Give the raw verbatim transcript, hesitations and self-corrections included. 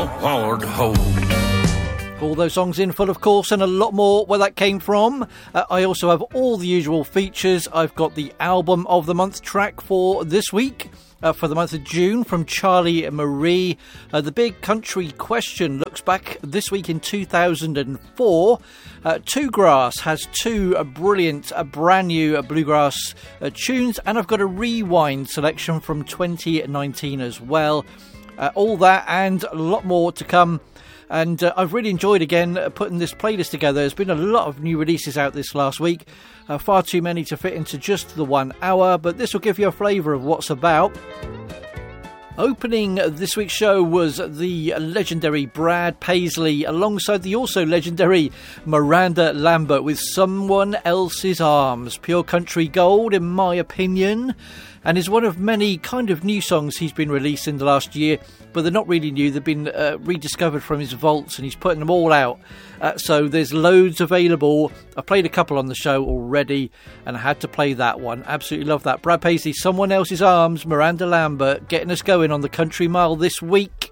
hard hole. All those songs in full, of course, and a lot more where that came from. Uh, I also have all the usual features. I've got the album of the month track for this week, uh, for the month of June, from Charlie Marie. Uh, the Big Country Question looks back this week in two thousand four. Uh, Two Grass has two uh, brilliant, uh, brand new uh, bluegrass uh, tunes, and I've got a rewind selection from twenty nineteen as well. Uh, all that and a lot more to come. And uh, I've really enjoyed, again, uh, putting this playlist together. There's been a lot of new releases out this last week. Uh, far too many to fit into just the one hour, but this will give you a flavour of what's about. Opening this week's show was the legendary Brad Paisley alongside the also legendary Miranda Lambert with Someone Else's Arms. Pure country gold, in my opinion, and is one of many kind of new songs he's been released in the last year, but they're not really new. They've been uh, rediscovered from his vaults, and he's putting them all out. Uh, so there's loads available. I played a couple on the show already, and I had to play that one. Absolutely love that. Brad Paisley, Someone Else's Arms, Miranda Lambert, getting us going on the Country Mile this week.